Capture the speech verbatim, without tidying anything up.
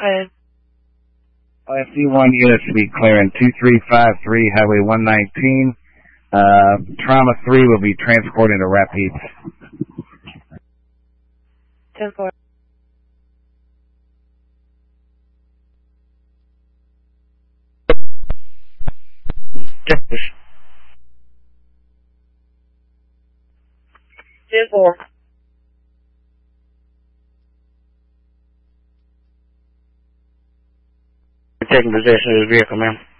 ahead. F D one units to be clearing two three five three Highway one nineteen. Uh, Trauma three will be transported to Rapides. ten four. ten four. Taking possession of the vehicle, ma'am.